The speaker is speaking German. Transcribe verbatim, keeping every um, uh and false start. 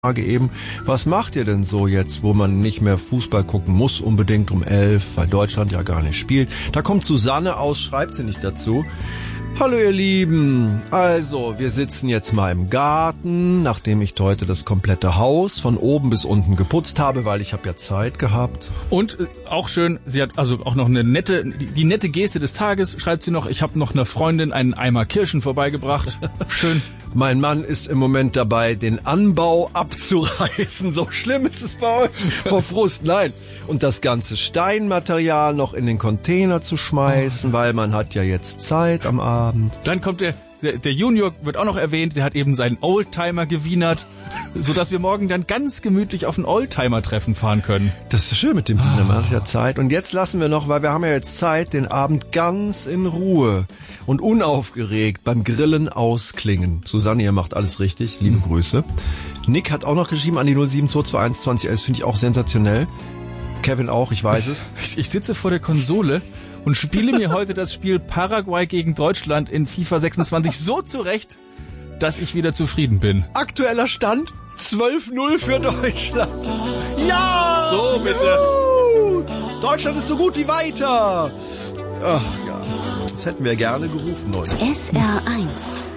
Frage eben, was macht ihr denn so jetzt, wo man nicht mehr Fußball gucken muss, unbedingt um elf, weil Deutschland ja gar nicht spielt? Da kommt Susanne aus, schreibt sie nicht dazu. Hallo ihr Lieben, also wir sitzen jetzt mal im Garten, nachdem ich heute das komplette Haus von oben bis unten geputzt habe, weil ich habe ja Zeit gehabt. Und äh, auch schön, sie hat also auch noch eine nette, die, die nette Geste des Tages, schreibt sie noch, ich habe noch einer Freundin einen Eimer Kirschen vorbeigebracht. Schön. Mein Mann ist im Moment dabei, den Anbau abzureißen. So schlimm ist es bei euch. Vor Frust, nein. Und das ganze Steinmaterial noch in den Container zu schmeißen, weil man hat ja jetzt Zeit am Abend. Dann kommt der, der, der Junior, wird auch noch erwähnt, der hat eben seinen Oldtimer gewienert, sodass wir morgen dann ganz gemütlich auf ein Oldtimer-Treffen fahren können. Das ist schön mit dem Wiener, man hat ja Zeit. Und jetzt lassen wir noch, weil wir haben ja jetzt Zeit, den Abend ganz in Ruhe und unaufgeregt beim Grillen ausklingen. Susanne, ihr macht alles richtig. Liebe mhm. Grüße. Nick hat auch noch geschrieben an die null sieben zwei zwei eins zwanzig. Das finde ich auch sensationell. Kevin auch, ich weiß es. Ich, ich sitze vor der Konsole und spiele mir heute das Spiel Paraguay gegen Deutschland in FIFA sechsundzwanzig so zurecht, dass ich wieder zufrieden bin. Aktueller Stand zwölf null für Deutschland. Ja! So, bitte. Juhu! Deutschland ist so gut wie weiter. Ach ja, das hätten wir gerne gerufen heute. S R eins